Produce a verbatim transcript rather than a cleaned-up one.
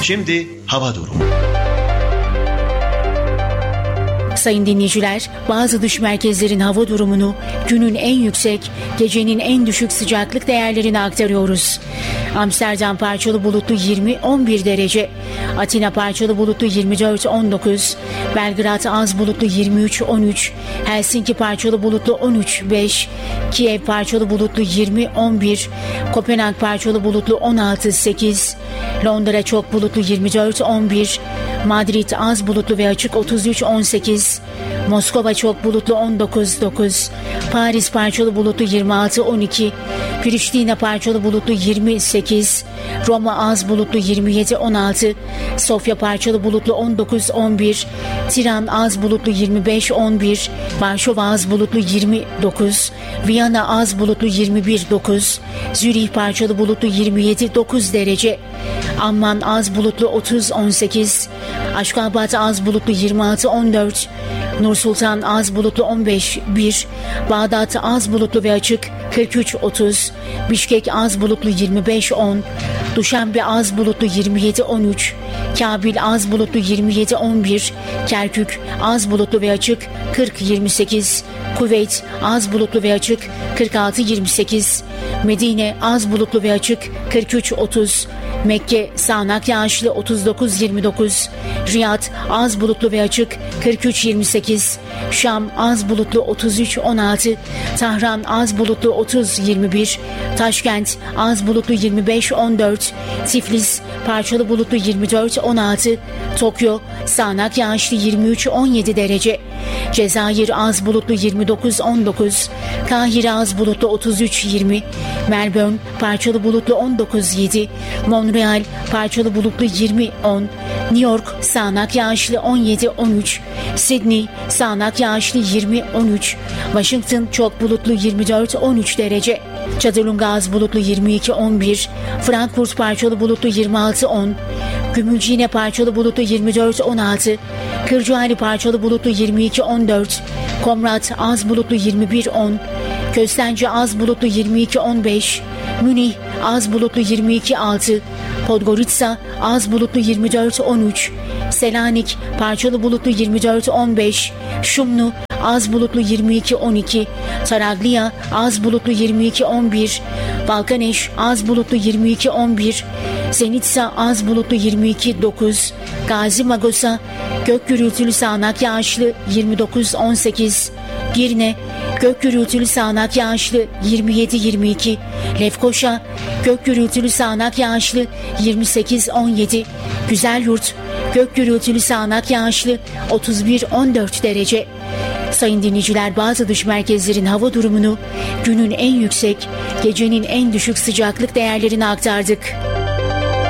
Şimdi hava durumu. Sayın dinleyiciler, bazı dış merkezlerin hava durumunu, günün en yüksek, gecenin en düşük sıcaklık değerlerini aktarıyoruz. Amsterdam parçalı bulutlu yirmi on bir derece, Atina parçalı bulutlu yirmi dört on dokuz, Belgrad az bulutlu yirmi üç on üç, Helsinki parçalı bulutlu on üç beş, Kiev parçalı bulutlu yirmi on bir, Kopenhag parçalı bulutlu on altı sekiz, Londra çok bulutlu yirmi dört on bir, Madrid az bulutlu ve açık otuz üç on sekiz, Moskova çok bulutlu on dokuz dokuz, Paris parçalı bulutlu yirmi altı on iki, Priştine parçalı bulutlu yirmi sekiz, Roma az bulutlu yirmi yedi on altı, Sofya parçalı bulutlu on dokuz on bir, Tiran az bulutlu yirmi beş on bir, Varşova az bulutlu yirmi dokuz, Viyana az bulutlu yirmi bir dokuz, Zürih parçalı bulutlu yirmi yedi dokuz derece, Amman az bulutlu otuz on sekiz, Aşkabat az bulutlu yirmi altı on dört, Nur Sultan az bulutlu on beş bir, Bağdat az bulutlu ve açık kırk üç otuz, Bişkek az bulutlu yirmi beş on, Duşanbe az bulutlu yirmi yedi on üç, Kabil az bulutlu yirmi yedi on bir, Kerkük az bulutlu ve açık kırk yirmi sekiz, Kuveyt az bulutlu ve açık kırk altı yirmi sekiz, Medine az bulutlu ve açık kırk üç otuz, Mekke sağanak yağışlı otuz dokuz yirmi dokuz, Riyad az bulutlu ve açık kırk üç yirmi sekiz, Şam az bulutlu otuz üç on altı, Tahran az bulutlu otuz yirmi bir, Taşkent az bulutlu yirmi beş on dört, Tiflis parçalı bulutlu yirmi dört on altı, Tokyo sağanak yağışlı yirmi üç on yedi derece, Cezayir az bulutlu yirmi dokuz on dokuz, Kahire az bulutlu otuz üç yirmi, Melbourne parçalı bulutlu on dokuz yedi, Montreal parçalı bulutlu yirmi on, New York sağanak yağışlı on yedi on üç, Sydney sağanak yağışlı yirmi on üç, Washington çok bulutlu yirmi dört on üç derece, Çadırlunga az bulutlu yirmi iki on bir, Frankfurt parçalı bulutlu yirmi altı on, Gümülcine parçalı bulutlu yirmi dört on altı, Kırcaali parçalı bulutlu yirmi iki on dört, Komrat az bulutlu yirmi bir on, Köstence az bulutlu yirmi iki on beş, Münih az bulutlu yirmi iki altı, Podgorica az bulutlu yirmi dört on üç, Selanik parçalı bulutlu yirmi dört on beş, Şumlu az bulutlu yirmi iki on iki, Taraglia az bulutlu yirmi iki on bir, Balkaneş az bulutlu yirmi iki on bir, Zenitsa az bulutlu yirmi iki dokuz, Gazi Magosa gök gürültülü sağanak yağışlı yirmi dokuz on sekiz, Girne gök gürültülü sağanak yağışlı yirmi yedi yirmi iki, Lefkoşa gök gürültülü sağanak yağışlı yirmi sekiz on yedi, Güzelyurt gök gürültülü sağanak yağışlı otuz bir on dört derece. Sayın dinleyiciler, bazı dış merkezlerin hava durumunu, günün en yüksek, gecenin en düşük sıcaklık değerlerini aktardık.